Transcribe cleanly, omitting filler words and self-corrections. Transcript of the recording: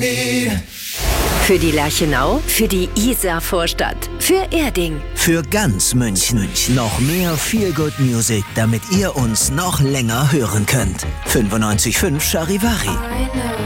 Für die Lerchenau, für die Isar-Vorstadt, für Erding. Für ganz München. Noch mehr Feel-Good Music, damit ihr uns noch länger hören könnt. 95.5 Charivari.